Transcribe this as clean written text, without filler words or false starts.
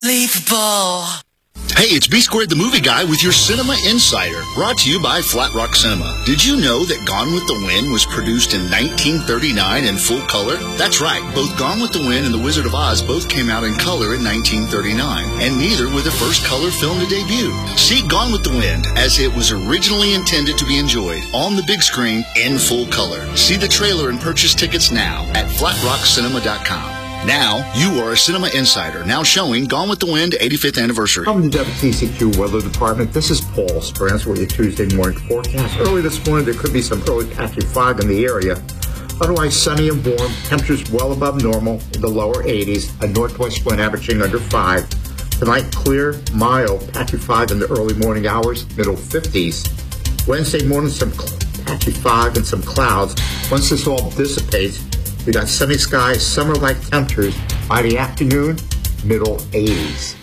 Unbelievable. Hey, it's B Squared the Movie Guy with your Cinema Insider, brought to you by Flat Rock Cinema. Did you know that Gone with the Wind was produced in 1939 in full color? That's right, both Gone with the Wind and The Wizard of Oz both came out in color in 1939, and neither were the first color film to debut. See Gone with the Wind as it was originally intended to be enjoyed on the big screen in full color. See the trailer and purchase tickets now at flatrockcinema.com. Now, you are a Cinema Insider, now showing Gone with the Wind 85th anniversary. Welcome to WTCQ Weather Department. This is Paul Sprance with your Tuesday morning forecast. Early this morning, there could be some early patchy fog in the area. Otherwise, sunny and warm. Temperatures well above normal in the lower 80s. A northwest wind averaging under 5. Tonight, clear, mild, patchy fog in the early morning hours, middle 50s. Wednesday morning, some patchy fog and some clouds. Once this all dissipates, we got sunny skies, summer-like temperatures. By the afternoon, middle 80s.